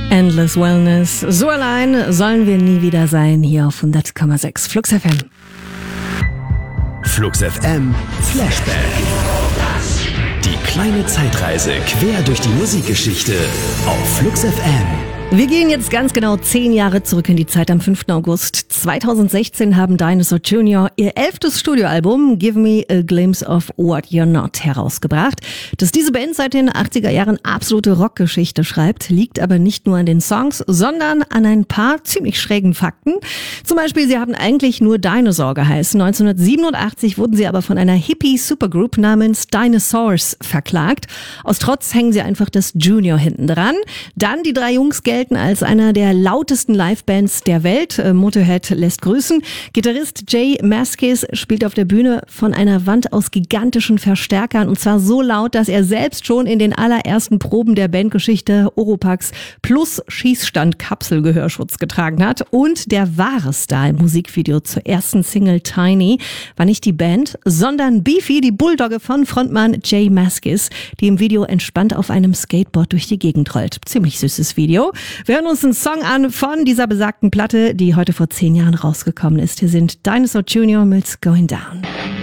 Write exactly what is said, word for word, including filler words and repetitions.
Endless Wellness. So allein sollen wir nie wieder sein, hier auf hundert Komma sechs Flux F M. Flux F M Flashback. Die kleine Zeitreise quer durch die Musikgeschichte auf Flux F M. Wir gehen jetzt ganz genau zehn Jahre zurück in die Zeit. Am fünften August zweitausendsechzehn haben Dinosaur Junior ihr elftes Studioalbum Give Me a Glimpse of What You're Not herausgebracht. Dass diese Band seit den achtziger Jahren absolute Rockgeschichte schreibt, liegt aber nicht nur an den Songs, sondern an ein paar ziemlich schrägen Fakten. Zum Beispiel, sie haben eigentlich nur Dinosaur geheißen. neunzehnhundertsiebenundachtzig wurden sie aber von einer Hippie-Supergroup namens Dinosaurs verklagt. Aus Trotz hängen sie einfach das Junior hinten dran. Dann die drei Jungs gelten als einer der lautesten Livebands der Welt. Motorhead lässt grüßen. Gitarrist Jay Mascis spielt auf der Bühne von einer Wand aus gigantischen Verstärkern und zwar so laut, dass er selbst schon in den allerersten Proben der Bandgeschichte Oropax plus Schießstand-Kapselgehörschutz getragen hat. Und der wahre Star im Musikvideo zur ersten Single Tiny war nicht die Band, sondern Beefy, die Bulldogge von Frontmann Jay Mascis, die im Video entspannt auf einem Skateboard durch die Gegend rollt. Ziemlich süßes Video. Wir hören uns einen Song an von dieser besagten Platte, die heute vor zehn Jahren rausgekommen ist. Hier sind Dinosaur Junior mit Going Down.